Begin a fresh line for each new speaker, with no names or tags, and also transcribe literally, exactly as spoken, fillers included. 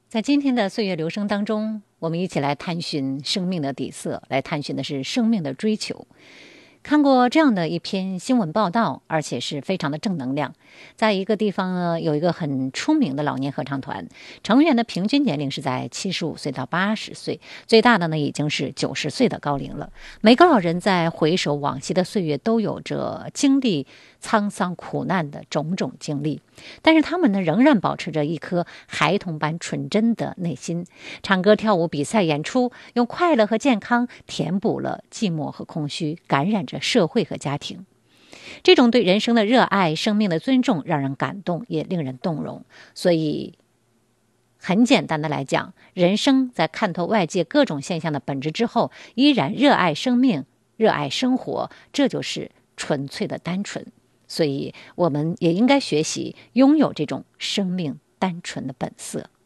在今天的岁月流声当中，我们一起来探寻生命的底色，来探寻的是生命的追求。看过这样的一篇新闻报道，而且是非常的正能量。在一个地方呢，有一个很出名的老年合唱团，成员的平均年龄是在七十五岁到八十岁，最大的呢已经是九十岁的高龄了。每个老人在回首往昔的岁月，都有着经历沧桑苦难的种种经历，但是他们呢仍然保持着一颗孩童般纯真的内心，唱歌跳舞比赛演出，用快乐和健康填补了寂寞和空虚，感染着社会和家庭。这种对人生的热爱、生命的尊重让人感动，也令人动容。所以很简单的来讲，人生在看透外界各种现象的本质之后，依然热爱生命、热爱生活，这就是纯粹的单纯。所以我们也应该学习拥有这种生命单纯的本色。